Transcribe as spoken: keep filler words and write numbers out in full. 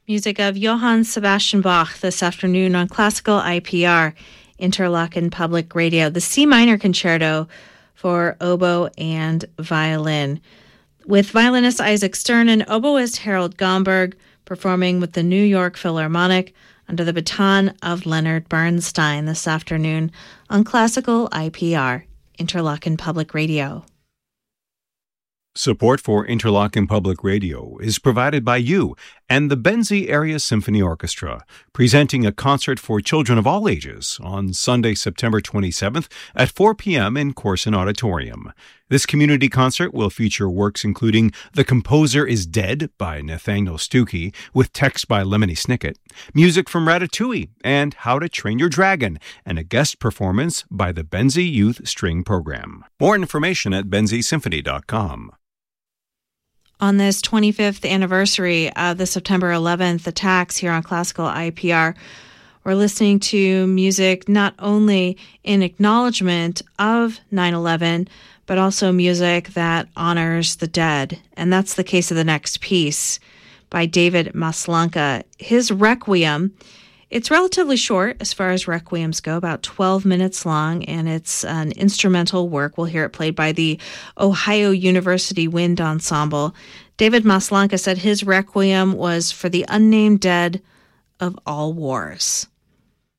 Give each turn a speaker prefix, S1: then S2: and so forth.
S1: Music of Johann Sebastian Bach this afternoon on Classical I P R, Interlochen Public Radio, the C minor concerto for oboe and violin, with violinist Isaac Stern and oboist Harold Gomberg performing with the New York Philharmonic under the baton of Leonard Bernstein this afternoon on Classical I P R, Interlochen Public Radio.
S2: Support for Interlochen Public Radio is provided by you and the Benzie Area Symphony Orchestra, presenting a concert for children of all ages on Sunday, September twenty-seventh at four p.m. in Corson Auditorium. This community concert will feature works including The Composer is Dead by Nathaniel Stuckey, with text by Lemony Snicket, music from Ratatouille, and How to Train Your Dragon, and a guest performance by the Benzie Youth String Program. More information at benzie symphony dot com.
S1: On this twenty-fifth anniversary of the September eleventh attacks here on Classical I P R, we're listening to music not only in acknowledgement of nine eleven, but also music that honors the dead. And that's the case of the next piece by David Maslanka. His Requiem, it's relatively short as far as requiems go, about twelve minutes long, and it's an instrumental work. We'll hear it played by the Ohio University Wind Ensemble. David Maslanka said his Requiem was for the unnamed dead of all wars.